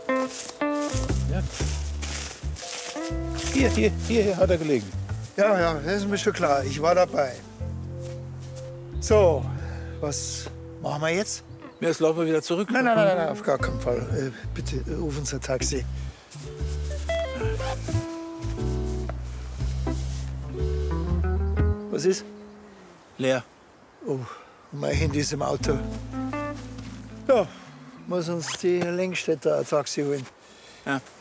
Ja. Hier hat er gelegen. Ja, das ist mir schon klar. Ich war dabei. So, was machen wir jetzt? Jetzt laufen wir wieder zurück. Nein, auf gar keinen Fall. Bitte ruf uns ein Taxi. Was ist? Leer. Oh, mein Handy ist im Auto. Ja, muss uns die Längstädter ein Taxi holen. Ja.